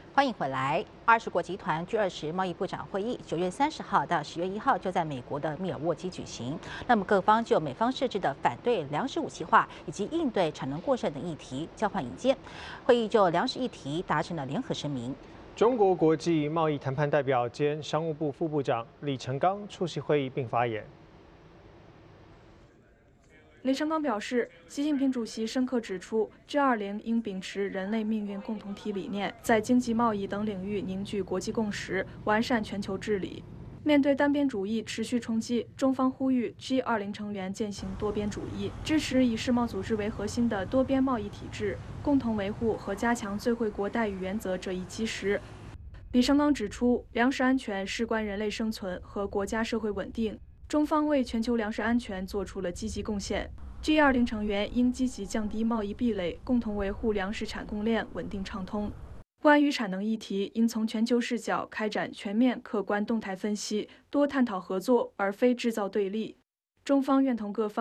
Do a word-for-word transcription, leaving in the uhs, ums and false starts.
欢迎回来。二十国集团 G 二十贸易部长会议九月三十号到十月一号就在美国的密尔沃基举行。那么各方就美方设置的反对粮食武器化以及应对产能过剩等议题交换意见。会议就粮食议题达成了联合声明。 中国国际贸易谈判代表兼商务部副部长李成钢出席会议并发言。 李成钢表示，习近平主席深刻指出 ，G 二十应秉持人类命运共同体理念，在经济、贸易等领域凝聚国际共识，完善全球治理。面对单边主义持续冲击，中方呼吁 G 二十成员践行多边主义，支持以世贸组织为核心的多边贸易体制，共同维护和加强最惠国待遇原则这一基石。李成钢指出，粮食安全事关人类生存和国家社会稳定。中方为全球粮食安全做出了积极贡献 ，G 二十成员应积极降低贸易壁垒，共同维护粮食产供链稳定畅通。关于产能议题，应从全球视角开展全面、客观、动态分析，多探讨合作，而非制造对立。中方愿同各方。